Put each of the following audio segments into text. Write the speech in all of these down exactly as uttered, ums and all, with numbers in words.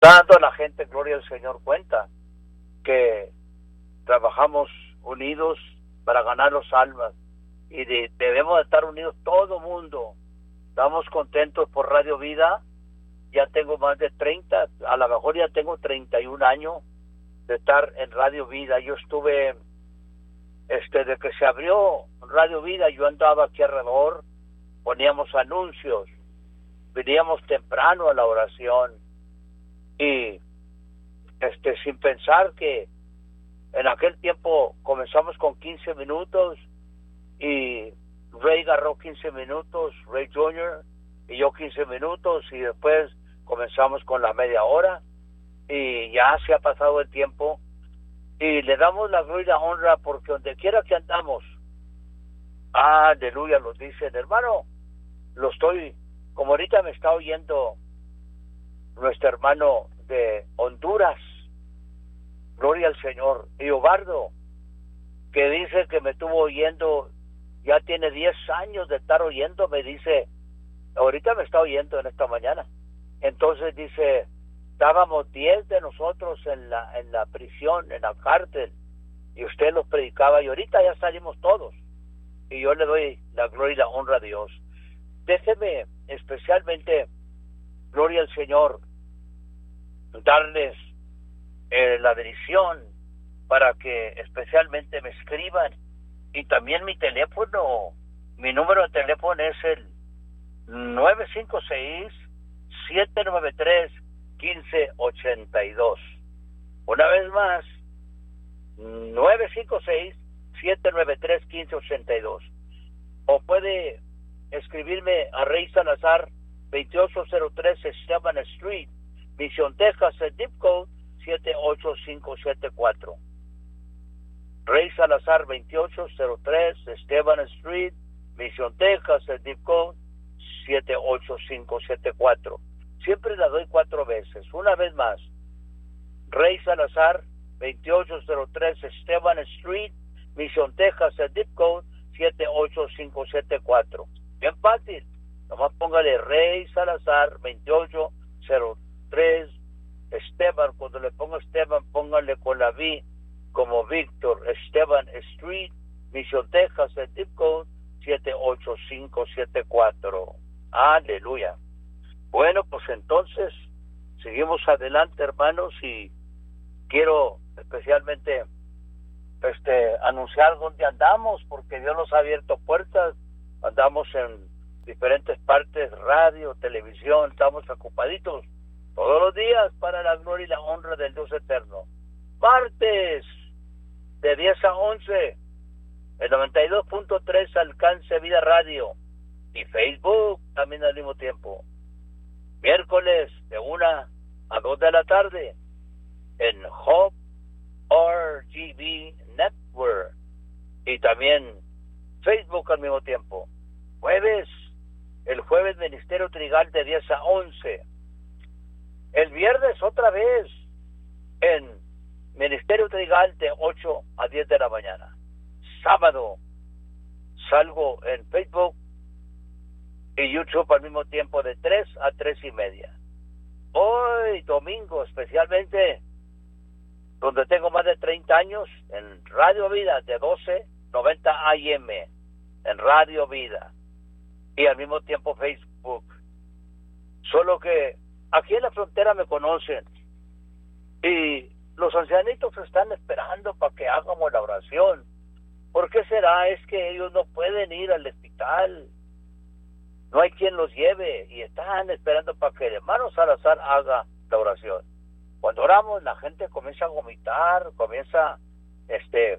dando a la gente, gloria al Señor, cuenta que trabajamos unidos para ganar los almas y de, debemos de estar unidos todo mundo. Estamos contentos por Radio Vida. Ya tengo más de treinta, a lo mejor ya tengo treinta y un años de estar en Radio Vida. Yo estuve, este, de que se abrió Radio Vida, yo andaba aquí alrededor, poníamos anuncios, veníamos temprano a la oración y este sin pensar que en aquel tiempo comenzamos con quince minutos y Ray agarró quince minutos, Ray junior y yo quince minutos, y después comenzamos con la media hora y ya se ha pasado el tiempo y le damos la gloria y la honra porque donde quiera que andamos, aleluya, nos dicen, hermano, lo estoy, como ahorita me está oyendo nuestro hermano de Honduras, gloria al Señor, Eobardo, que dice que me estuvo oyendo, ya tiene diez años de estar oyendo, me dice, ahorita me está oyendo en esta mañana. Entonces dice, estábamos diez de nosotros en la en la prisión, en la cárcel, y usted los predicaba, y ahorita ya salimos todos, y yo le doy la gloria y la honra a Dios. Déjeme especialmente, gloria al Señor, darles eh, la dirección para que especialmente me escriban, y también mi teléfono, mi número de teléfono es el nueve cinco seis, siete nueve tres, uno cinco ocho dos. Una vez más, nueve cinco seis, siete nueve tres, uno cinco ocho dos. O puede escribirme a Rey Salazar, veintiocho cero tres Esteban Street, Mission, Texas, el zip code siete ocho cinco siete cuatro. Rey Salazar, veintiocho cero tres Esteban Street, Mission, Texas, el zip code siete ocho cinco siete cuatro. Siempre la doy cuatro veces. Una vez más, Rey Salazar, veintiocho cero tres Esteban Street, Mission, Texas, el zip code siete ocho cinco siete cuatro. Bien fácil. Nomás póngale Rey Salazar, veintiocho cero tres Esteban. Cuando le pongo Esteban, póngale con la V como Víctor, Esteban Street, Mission, Texas, el zip code siete ocho cinco siete cuatro. Aleluya. Bueno, pues entonces seguimos adelante, hermanos, y quiero especialmente este anunciar dónde andamos, porque Dios nos ha abierto puertas. Andamos en diferentes partes, radio, televisión, estamos ocupaditos todos los días para la gloria y la honra del Dios eterno. Martes de diez a once, el noventa y dos punto tres Alcance Vida Radio y Facebook también al mismo tiempo. Miércoles de una a dos de la tarde en Hope R G B Network y también Facebook al mismo tiempo. Jueves, el jueves Ministerio Trigal de diez a once. El viernes otra vez en Ministerio Trigal de ocho a diez de la mañana. Sábado salgo en Facebook y YouTube al mismo tiempo de tres a tres y media. Hoy domingo especialmente, donde tengo más de treinta años, en Radio Vida de doce noventa A M, en Radio Vida, y al mismo tiempo Facebook. Solo que aquí en la frontera me conocen y los ancianitos están esperando para que hagamos la oración. ¿Por qué será? Es que ellos no pueden ir al hospital, no hay quien los lleve y están esperando para que el hermano Salazar haga la oración. Cuando oramos, la gente comienza a vomitar, comienza este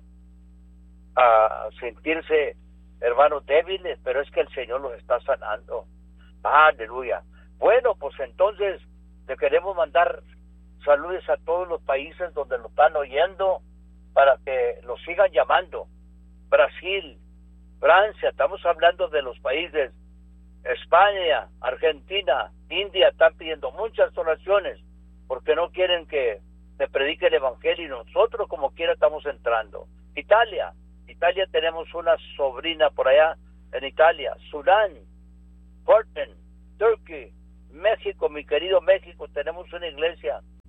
a sentirse, hermanos, débiles, pero es que el Señor los está sanando. Aleluya. Bueno, pues entonces le queremos mandar saludos a todos los países donde lo están oyendo para que los sigan llamando. Brasil, Francia, estamos hablando de los países, España, Argentina, India, están pidiendo muchas oraciones porque no quieren que se predique el evangelio y nosotros como quiera estamos entrando. Italia, Italia tenemos una sobrina por allá en Italia. Sudán, Portland, Turquía, México, mi querido México, tenemos una iglesia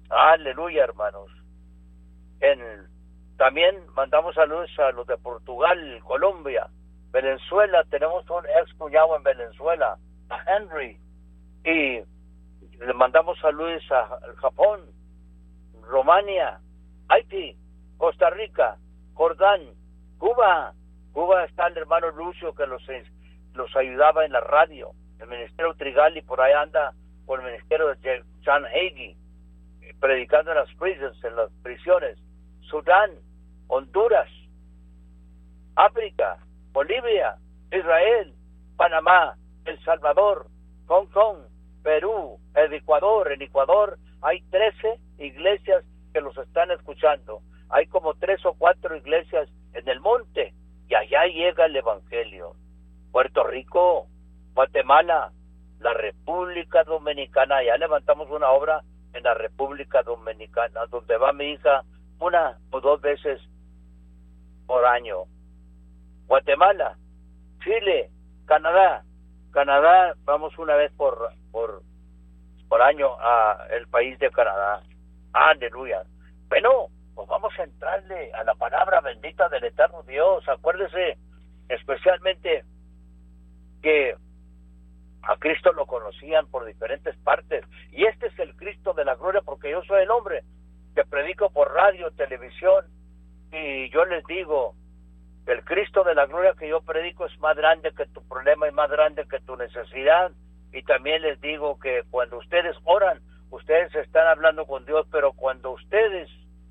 Aleluya, hermanos. En, también mandamos saludos a los de Portugal, Colombia, Venezuela. Tenemos un ex cuñado en Venezuela, a Henry, y le mandamos saludos a, a Japón, Rumania, Haití, Costa Rica, Jordán, Cuba. Cuba está el hermano Lucio que los, los ayudaba en la radio, el ministerio Trigali, por ahí anda con el ministerio de John Hagee, predicando en las prisons, en las prisiones. Sudán, Honduras, África, Bolivia, Israel, Panamá, El Salvador, Hong Kong, Perú, el Ecuador. En Ecuador hay trece iglesias que los están escuchando. Hay como tres o cuatro iglesias en el monte y allá llega el evangelio. Puerto Rico, Guatemala, la República Dominicana. Ya levantamos una obra en la República Dominicana donde va mi hija una o dos veces por año. Guatemala, Chile, Canadá. Canadá, vamos una vez por por por año a el país de Canadá. Aleluya. Bueno, pues vamos a entrarle a la palabra bendita del eterno Dios. Acuérdese especialmente que a Cristo lo conocían por diferentes partes, y este es el Cristo de la gloria, porque yo soy el hombre que predico por radio, televisión, y yo les digo, el Cristo de la gloria que yo predico es más grande que tu problema y más grande que tu necesidad. Y también les digo que cuando ustedes oran, ustedes están hablando con Dios, pero cuando ustedes,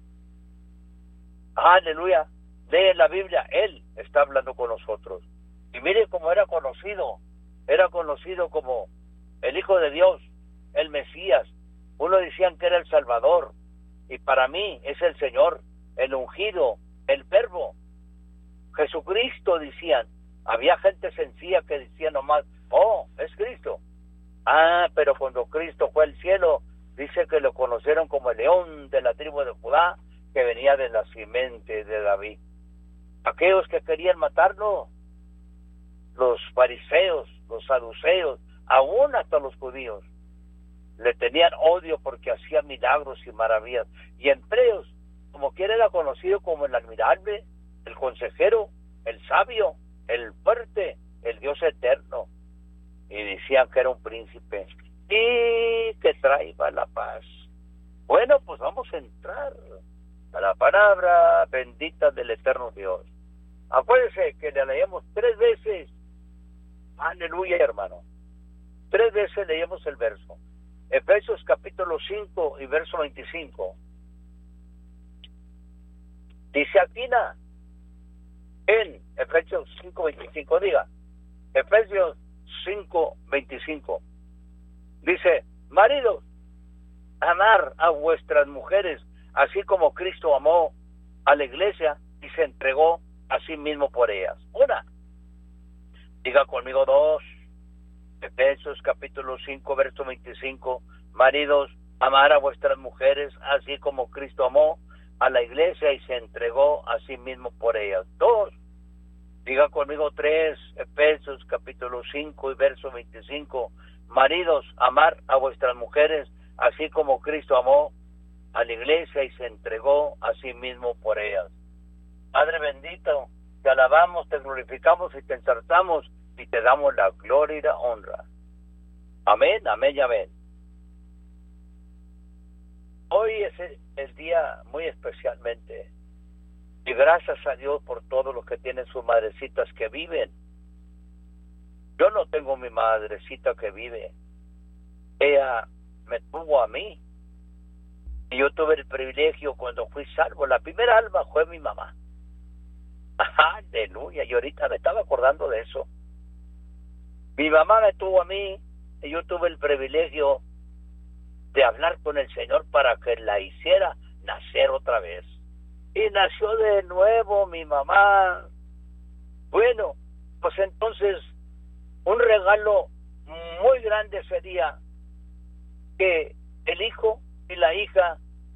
aleluya, leen la Biblia, Él está hablando con nosotros. Y mire cómo era conocido, era conocido como el Hijo de Dios, el Mesías. Uno decían que era el Salvador, y para mí es el Señor, el ungido, el Verbo. Jesucristo, decían. Había gente sencilla que decía nomás, oh, es Cristo. Ah, pero cuando Cristo fue al cielo, dice que lo conocieron como el león de la tribu de Judá, que venía de la simiente de David. Aquellos que querían matarlo, los fariseos, los saduceos, aún hasta los judíos, le tenían odio porque hacía milagros y maravillas. Y entre ellos, como quiera, era conocido como el admirable, el consejero, el sabio, el fuerte, el Dios eterno. Y decían que era un príncipe y que traía la paz. Bueno, pues vamos a entrar a la palabra bendita del eterno Dios. Acuérdense que le leemos tres veces. Aleluya, hermano. Tres veces leemos el verso. Efesios capítulo cinco y verso veinticinco. Dice Aquina en Efesios cinco veinticinco, diga, Efesios cinco veinticinco. Dice, maridos, amar a vuestras mujeres, así como Cristo amó a la iglesia y se entregó a sí mismo por ellas. Una. Diga conmigo dos. Efesios capítulo cinco, verso veinticinco. Maridos, amar a vuestras mujeres, así como Cristo amó a la iglesia y se entregó a sí mismo por ellas. Dos. Diga conmigo tres. Efesios capítulo cinco y verso veinticinco. Maridos, amar a vuestras mujeres, así como Cristo amó a la iglesia y se entregó a sí mismo por ellas. Padre bendito, te alabamos, te glorificamos y te exaltamos y te damos la gloria y la honra. Amén, amén y amén. Hoy es el, el día muy especialmente, y gracias a Dios por todos los que tienen sus madrecitas que viven. Yo no tengo mi madrecita que vive. Ella me tuvo a mí. Y yo tuve el privilegio cuando fui salvo. La primera alma fue mi mamá. Aleluya. Y ahorita me estaba acordando de eso. Mi mamá me tuvo a mí y yo tuve el privilegio de hablar con el Señor para que la hiciera nacer otra vez. Y nació de nuevo mi mamá. Bueno, pues entonces un regalo muy grande sería que el hijo y la hija,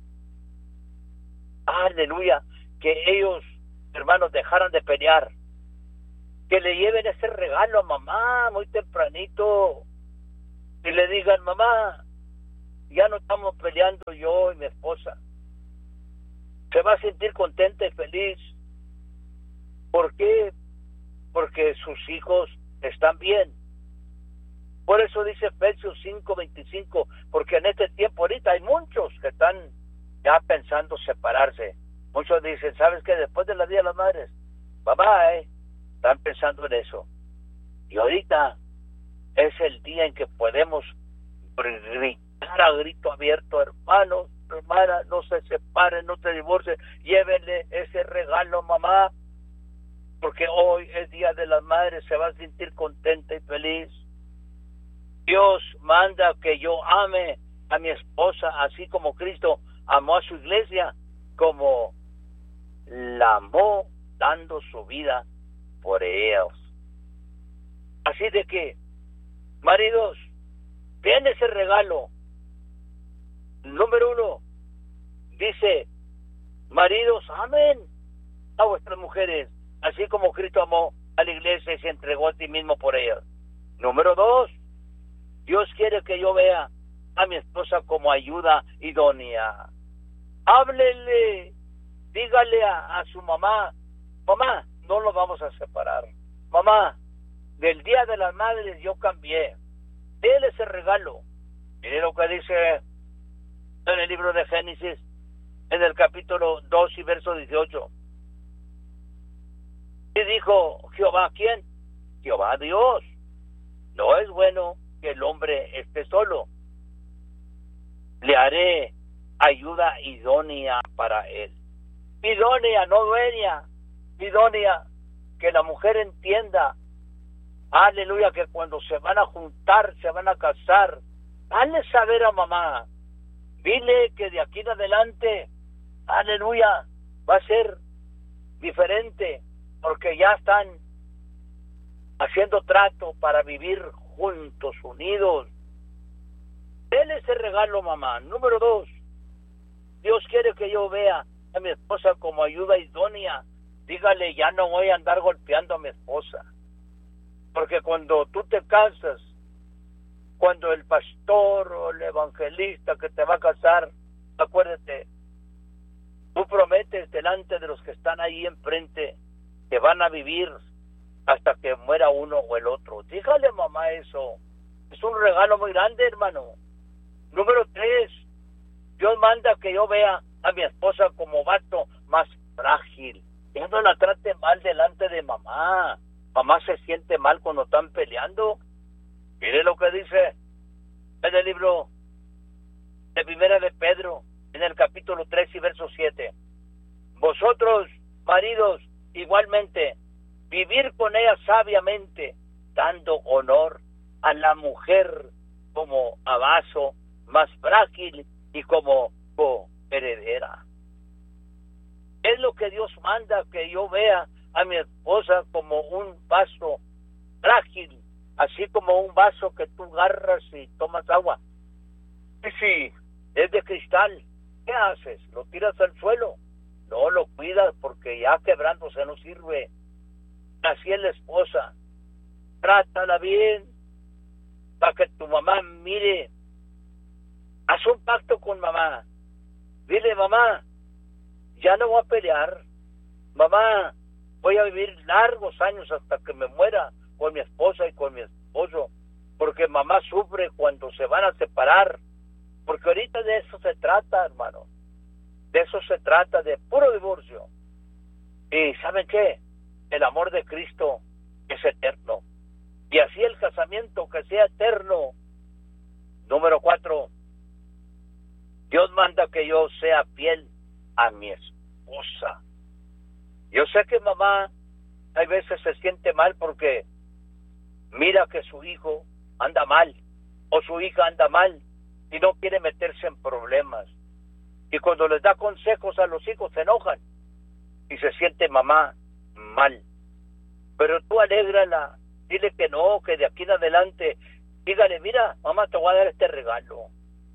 aleluya, que ellos, hermanos, dejaran de pelear, que le lleven ese regalo a mamá muy tempranito y le digan, mamá, ya no estamos peleando yo y mi esposa. Se va a sentir contenta y feliz. ¿Por qué? Porque sus hijos están bien. Por eso dice Efesios cinco veinticinco, porque en este tiempo ahorita hay muchos que están ya pensando separarse. Muchos dicen, ¿sabes qué? Después de la Día de las Madres, bye bye, están pensando en eso. Y ahorita es el día en que podemos gritar a grito abierto, hermanos, hermanas, no se separen, no se divorcien, llévenle ese regalo, mamá, porque hoy es Día de las Madres, se va a sentir contenta y feliz. Dios manda que yo ame a mi esposa, así como Cristo amó a su iglesia, como la amó dando su vida por ellos. Así de que, maridos, den ese regalo. Número uno, dice, maridos, amen a vuestras mujeres, así como Cristo amó a la iglesia y se entregó a sí mismo por ella. Número dos, Dios quiere que yo vea a mi esposa como ayuda idónea. Háblele, dígale a, a su mamá, mamá, no lo vamos a separar. Mamá, del Día de las Madres yo cambié. Déle ese regalo. Mire lo que dice en el libro de Génesis, en el capítulo dos y verso dieciocho. Y dijo Jehová, ¿quién? Jehová Dios. No es bueno que el hombre esté solo. Le haré ayuda idónea para él. Idónea, no dueña. Idónea, que la mujer entienda. Aleluya, que cuando se van a juntar, se van a casar, dale saber a mamá. Dile que de aquí en adelante, aleluya, va a ser diferente, porque ya están haciendo trato para vivir juntos, unidos. Dele ese regalo, mamá. Número dos, Dios quiere que yo vea a mi esposa como ayuda idónea. Dígale, ya no voy a andar golpeando a mi esposa. Porque cuando tú te casas, cuando el pastor o el evangelista que te va a casar, acuérdate, tú prometes delante de los que están ahí enfrente que van a vivir hasta que muera uno o el otro. Dígale, mamá, eso. Es un regalo muy grande, hermano. Número tres, Dios manda que yo vea a mi esposa como vato más frágil. Ya no la trate mal delante de mamá. Mamá se siente mal cuando están peleando. Mire lo que dice en el libro de Primera de Pedro, en el capítulo tres y verso siete. Vosotros, maridos, igualmente, vivir con ella sabiamente, dando honor a la mujer como a vaso más frágil y como coheredera. Es lo que Dios manda, que yo vea a mi esposa como un vaso frágil, así como un vaso que tú agarras y tomas agua. Y si es de cristal, ¿qué haces? ¿Lo tiras al suelo? No, lo cuidas porque ya quebrándose no sirve. Así es la esposa. Trátala bien para que tu mamá mire. Haz un pacto con mamá. Dile, mamá, ya no voy a pelear. Mamá, voy a vivir largos años hasta que me muera con mi esposa y con mi esposo, porque mamá sufre cuando se van a separar, porque ahorita de eso se trata, hermano, de eso se trata, de puro divorcio. Y ¿saben qué? El amor de Cristo es eterno, y así el casamiento que sea eterno. Número cuatro, Dios manda que yo sea fiel a mi esposa. Yo sé que mamá hay veces se siente mal porque mira que su hijo anda mal o su hija anda mal y no quiere meterse en problemas. Y cuando les da consejos a los hijos se enojan y se siente mamá mal. Pero tú alégrala, dile que no, que de aquí en adelante, dígale, mira, mamá, te voy a dar este regalo.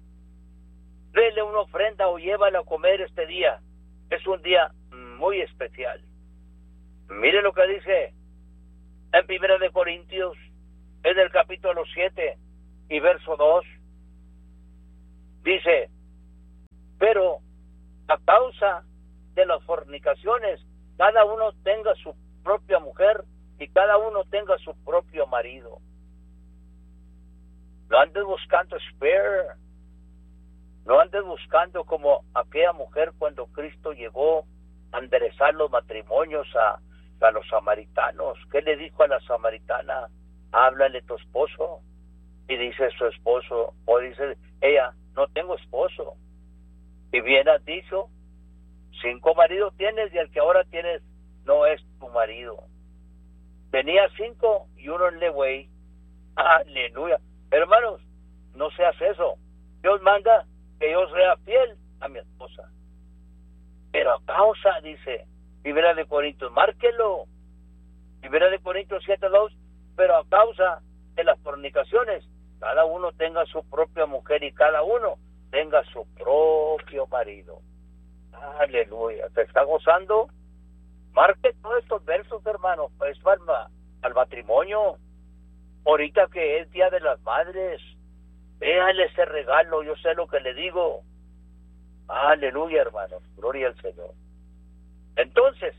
Dele una ofrenda o llévala a comer este día. Es un día muy especial. Mire lo que dice en Primera de Corintios, en el capítulo siete y verso dos. Dice, pero a causa de las fornicaciones, cada uno tenga su propia mujer y cada uno tenga su propio marido. No andes buscando spare, no andes buscando como aquella mujer cuando Cristo llegó a enderezar los matrimonios a, a los samaritanos. ¿Qué le dijo a la samaritana? Háblale a tu esposo. Y dice su esposo, o dice ella, no tengo esposo. Y bien has dicho, cinco maridos tienes y el que ahora tienes no es tu marido. Tenía cinco y uno en Lewey. Aleluya. Hermanos, no seas eso. Dios manda que yo sea fiel a mi esposa. Pero a causa, dice, Primera de Corintios, márquelo. Primera de Corintios siete dos, pero a causa de las fornicaciones, cada uno tenga su propia mujer y cada uno tenga su propio marido. Aleluya. ¿Te está gozando? Marque todos estos versos, hermanos, pues para al matrimonio. Ahorita que es Día de las Madres, véale ese regalo, yo sé lo que le digo. Aleluya, hermanos, gloria al Señor. Entonces,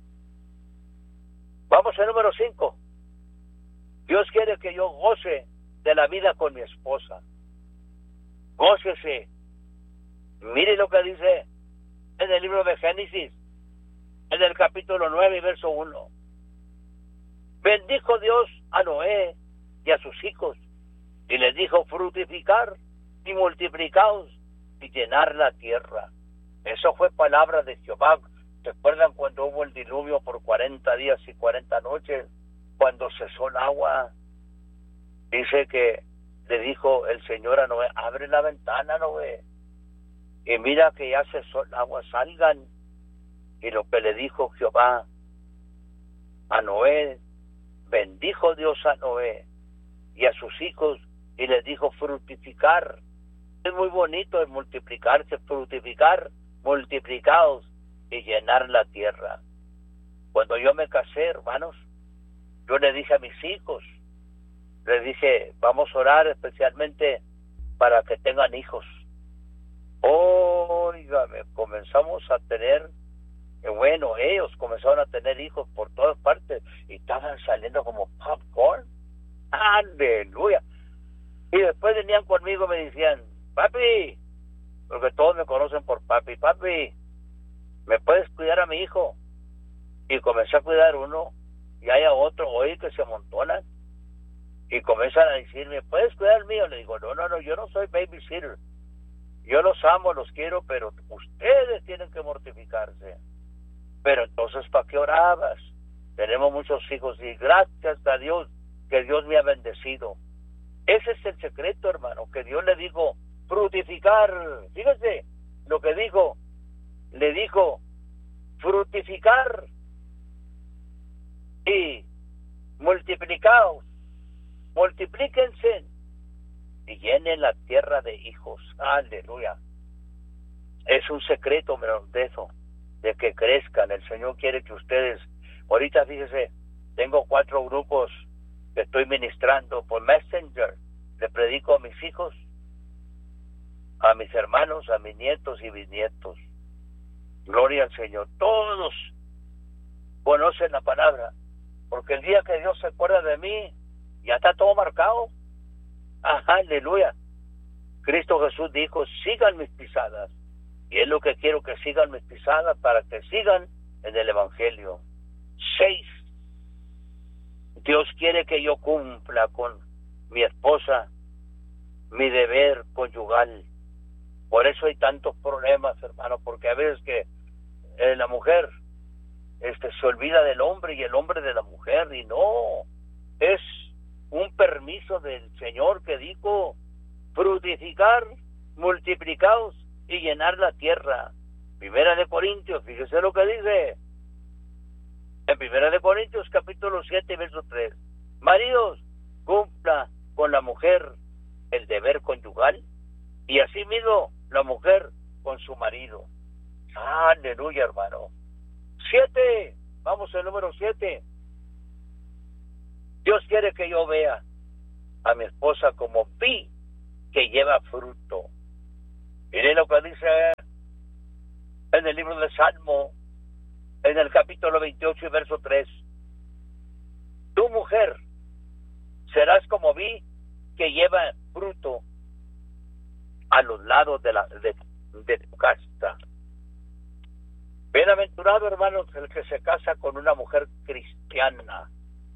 vamos al número cinco. Dios quiere que yo goce de la vida con mi esposa. Gócese. Mire lo que dice en el libro de Génesis, en el capítulo nueve, verso uno. Bendijo Dios a Noé y a sus hijos, y les dijo, fructificar y multiplicaos y llenar la tierra. Eso fue palabra de Jehová. ¿Se acuerdan cuando hubo el diluvio por cuarenta días y cuarenta noches? Cuando cesó el agua, dice que le dijo el Señor a Noé, abre la ventana, Noé, y mira que ya cesó el agua, salgan. Y lo que le dijo Jehová a Noé, bendijo Dios a Noé y a sus hijos, y les dijo fructificar. Es muy bonito el multiplicarse, fructificar, multiplicaos y llenar la tierra. Cuando yo me casé, hermanos, yo le dije a mis hijos, les dije, vamos a orar especialmente para que tengan hijos. Óigame, comenzamos a tener, eh, bueno, ellos comenzaron a tener hijos por todas partes y estaban saliendo como popcorn. Aleluya. Y después venían conmigo y me decían, papi, porque todos me conocen por papi, papi, ¿me puedes cuidar a mi hijo? Y comencé a cuidar uno y hay a otro hoy que se amontonan y comienzan a decirme, ¿puedes cuidar al mío? Le digo, no, no, no, yo no soy babysitter. Yo los amo, los quiero, pero ustedes tienen que mortificarse. Pero entonces, ¿para qué orabas? Tenemos muchos hijos y gracias a Dios que Dios me ha bendecido. Ese es el secreto, hermano, que Dios le dijo, fructificar. Fíjese lo que dijo, le dijo, fructificar y multiplicaos, multiplíquense y llenen la tierra de hijos. Aleluya. Es un secreto, de eso, de que crezcan. El Señor quiere que ustedes, ahorita fíjese, tengo cuatro grupos que estoy ministrando por Messenger. Le predico a mis hijos, a mis hermanos, a mis nietos y bisnietos. Gloria al Señor. Todos conocen la palabra, porque el día que Dios se acuerda de mí, ya está todo marcado. Ajá, aleluya. Cristo Jesús dijo, sigan mis pisadas. Y es lo que quiero, que sigan mis pisadas para que sigan en el Evangelio. Seis. Dios quiere que yo cumpla con mi esposa mi deber conyugal. Por eso hay tantos problemas, hermano, porque a veces que eh, la mujer este se olvida del hombre y el hombre de la mujer, y no, es un permiso del Señor que dijo fructificar, multiplicaos y llenar la tierra. Primera de Corintios, fíjese lo que dice en Primera de Corintios capítulo siete verso tres. Maridos, cumpla con la mujer el deber conyugal y asimismo la mujer con su marido. Aleluya, hermano. Siete, vamos al número siete. Dios quiere que yo vea a mi esposa como vi que lleva fruto. Mire lo que dice en el libro de Salmo, en el capítulo veintiocho y verso tres. Tu mujer serás como vid que lleva fruto a los lados de, la, de, de tu casa. Bienaventurado, hermanos, el que se casa con una mujer cristiana.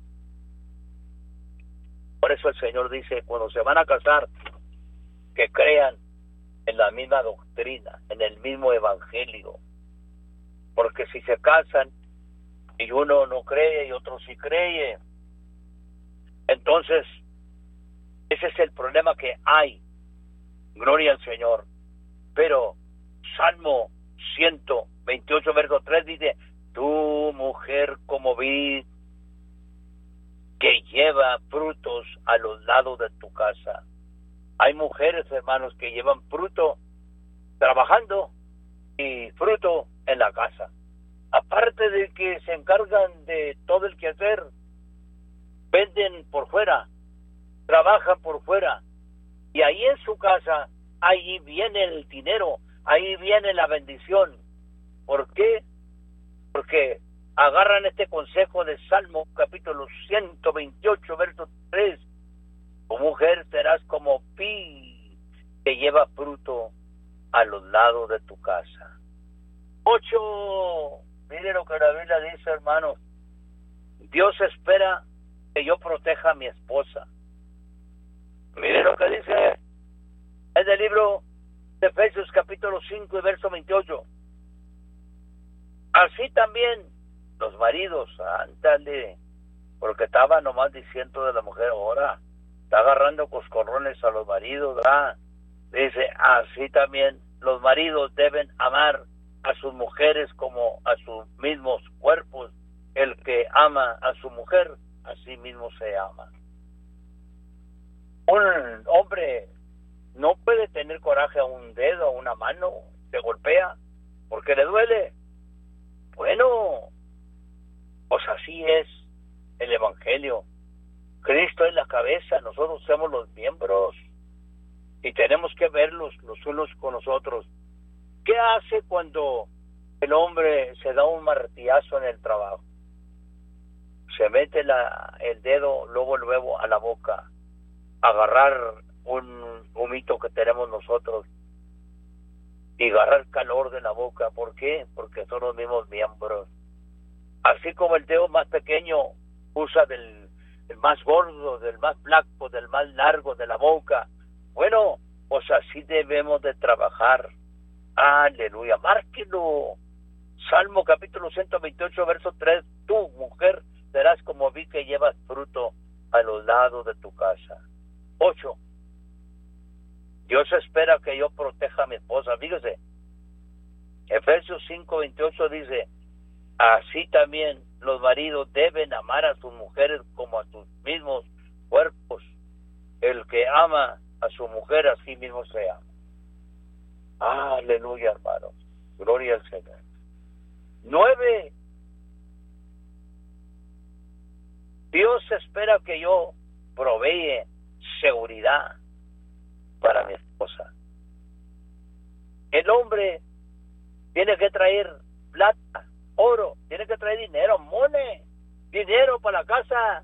Por eso el Señor dice, cuando se van a casar, que crean en la misma doctrina, en el mismo evangelio. Porque si se casan y uno no cree y otro sí cree, entonces ese es el problema que hay. Gloria al Señor. Pero Salmo ciento veintiocho verso tres dice, tu mujer como vid que lleva frutos a los lados de tu casa. Hay mujeres, hermanos, que llevan fruto trabajando y fruto en la casa. Aparte de que se encargan de todo el quehacer, venden por fuera, trabajan por fuera, y ahí en su casa, ahí viene el dinero, ahí viene la bendición. ¿Por qué? Porque agarran este consejo de Salmo capítulo ciento veintiocho verso tres. Tu mujer serás como vid que lleva fruto a los lados de tu casa. Ocho. Mire lo que la Biblia dice, hermanos. Dios espera que yo proteja a mi esposa. Mire lo que dice en el libro de Efesios capítulo cinco y verso veintiocho. Así también los maridos, ándale, porque estaba nomás diciendo de la mujer, ahora está agarrando coscorrones a los maridos, ¿verdad? Dice, así también los maridos deben amar a sus mujeres como a sus mismos cuerpos. El que ama a su mujer, a sí mismo se ama. Un hombre no puede tener coraje a un dedo, a una mano, se golpea porque le duele. Bueno, pues así es el evangelio. Cristo es la cabeza, nosotros somos los miembros y tenemos que verlos los unos con los otros. ¿Qué hace cuando el hombre se da un martillazo en el trabajo? Se mete la, el dedo luego luego a la boca, agarrar un humito que tenemos nosotros y agarrar calor de la boca. ¿Por qué? Porque son los mismos miembros. Así como el dedo más pequeño usa del, del más gordo, del más flaco, del más largo de la boca. Bueno, pues así debemos de trabajar. Aleluya, márquelo. Salmo capítulo ciento veintiocho verso tres. Tú, mujer, serás como vid que llevas fruto a los lados de tu casa. Ocho. Dios espera que yo proteja a mi esposa. Fíjese, Efesios cinco veintiocho dice, así también los maridos deben amar a sus mujeres como a sus mismos cuerpos. El que ama a su mujer, a sí mismo se ama. Aleluya, hermanos. Gloria al Señor. Nueve. Dios espera que yo provee seguridad para mi esposa. El hombre tiene que traer plata, oro, tiene que traer dinero, money, dinero para la casa.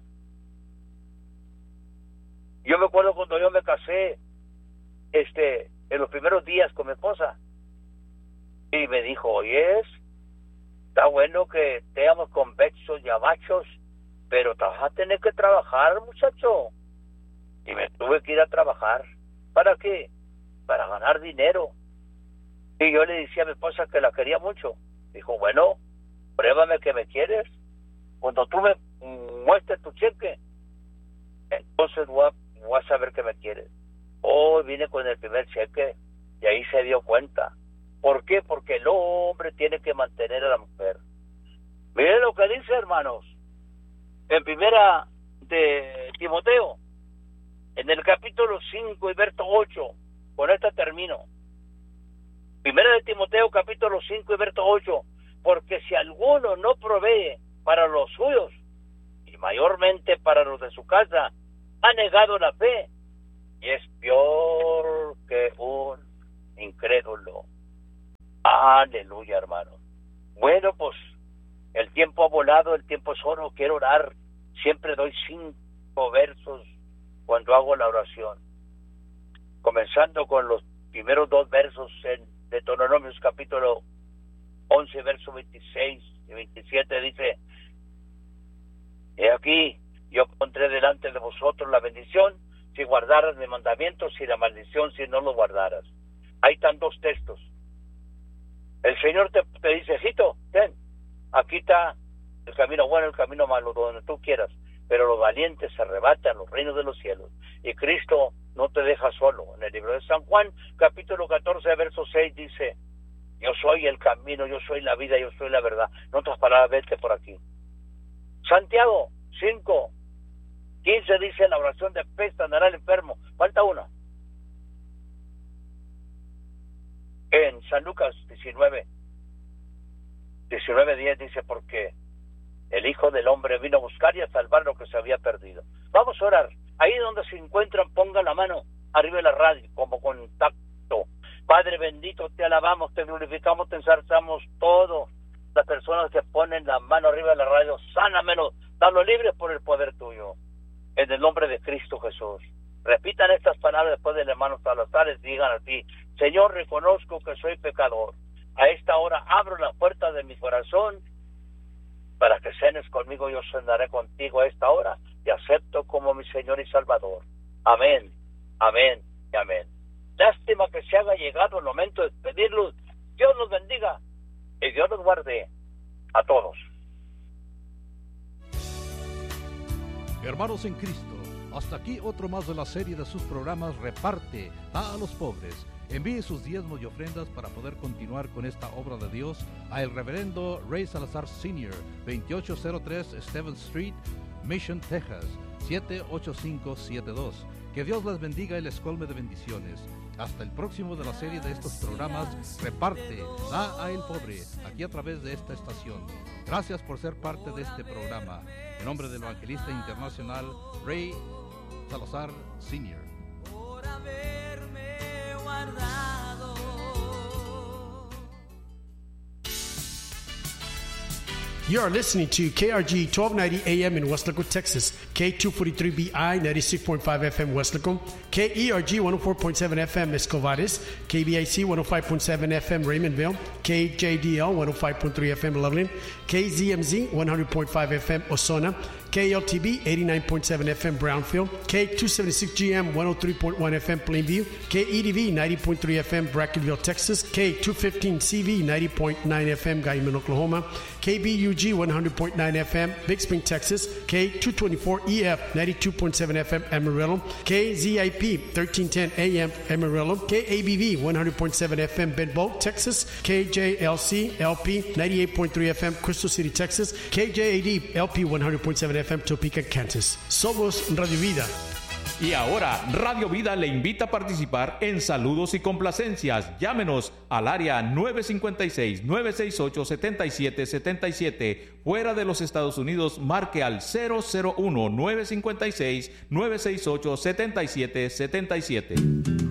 Yo me acuerdo cuando yo me casé, este, en los primeros días con mi esposa, y me dijo, oye, está bueno que tengamos convexos y abachos, pero te vas a tener que trabajar, muchacho. Y me tuve que ir a trabajar. ¿Para qué? Para ganar dinero. Y yo le decía a mi esposa que la quería mucho. Dijo, bueno, pruébame que me quieres. Cuando tú me muestres tu cheque, entonces voy a, voy a saber que me quieres. Oh, vine con el primer cheque y ahí se dio cuenta. ¿Por qué? Porque el hombre tiene que mantener a la mujer. Miren lo que dice, hermanos, en primera de Timoteo, en el capítulo cinco y verso ocho, con esta termino. Primera de Timoteo, capítulo cinco y verso ocho, porque si alguno no provee para los suyos, y mayormente para los de su casa, ha negado la fe, y es peor que un incrédulo. Aleluya, hermano. Bueno, pues el tiempo ha volado, el tiempo es oro. Quiero orar. Siempre doy cinco versos cuando hago la oración. Comenzando con los primeros dos versos en Deuteronomios capítulo once, verso veintiséis y veintisiete, dice: He aquí, yo pondré delante de vosotros la bendición si guardaras mis mandamientos, y la maldición si no los guardaras. Ahí están dos textos. El Señor te, te dice: hijito, ten, aquí está el camino bueno, el camino malo, donde tú quieras, pero los valientes se arrebatan los reinos de los cielos, y Cristo no te deja solo. En el libro de San Juan, capítulo catorce, verso seis, dice: yo soy el camino, yo soy la vida, yo soy la verdad. En otras palabras, vete por aquí. Santiago cinco, quince dice: la oración de fe sanará al enfermo. Falta una. En San Lucas diecinueve, diecinueve diez dice: porque el Hijo del Hombre vino a buscar y a salvar lo que se había perdido. Vamos a orar. Ahí donde se encuentran, ponga la mano arriba de la radio como contacto. Padre bendito, te alabamos, te glorificamos, te ensalzamos todo. Las personas que ponen la mano arriba de la radio, sánamelo, dalo libre por el poder tuyo. En el nombre de Cristo Jesús. Repitan estas palabras después del hermano Salazar, digan así: Señor, reconozco que soy pecador. A esta hora abro la puerta de mi corazón para que cenes conmigo. Yo cenaré contigo a esta hora. Te acepto como mi Señor y Salvador. Amén, amén y amén. Lástima que se haga llegado el momento de despedirlos. Dios los bendiga y Dios los guarde a todos. Hermanos en Cristo, hasta aquí otro más de la serie de sus programas Reparte, da a los pobres. Envíe sus diezmos y ofrendas para poder continuar con esta obra de Dios a el reverendo Ray Salazar senior, veintiocho cero tres Stevens Street, Mission, Texas, siete ocho cinco siete dos. Que Dios les bendiga y les colme de bendiciones. Hasta el próximo de la serie de estos programas Reparte, da a el pobre, aquí a través de esta estación. Gracias por ser parte de este programa. En nombre del evangelista internacional Ray Salazar senior. Por haberme guardado. You are listening to K R G twelve ninety A M in Westlaco, Texas, K two forty-three B I ninety-six point five F M Westlaco, K E R G one oh four point seven F M Escovares, K B I C one oh five point seven F M Raymondville, K J D L one oh five point three F M Loveland, K Z M Z one hundred point five F M Osona, K L T B eighty-nine point seven F M Brownfield, K two seventy-six G M one oh three point one F M Plainview, K E D V ninety point three F M Brackenville, Texas, K two fifteen C V ninety point nine F M Guyman, Oklahoma, K B U G one hundred point nine F M Big Spring, Texas, K two twenty-four E F ninety-two point seven F M Amarillo, K Z I P thirteen ten A M Amarillo, K A B V one hundred point seven F M Benbow, Texas, K J L C L P ninety-eight point three F M Crystal City, Texas, K J A D L P one hundred point seven F M Topeka, Kansas. Somos Radio Vida. Y ahora, Radio Vida le invita a participar en saludos y complacencias. Llámenos al área nueve cinco seis, nueve seis ocho, siete siete siete siete. Fuera de los Estados Unidos, marque al cero cero uno, nueve cinco seis, nueve seis ocho, siete siete siete siete.